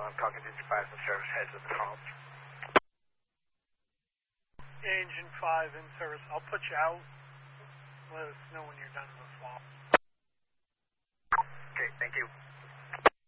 Falcon 55 in service, heads with the calls. Engine 5 in service. I'll put you out. Let us know when you're done with the swap.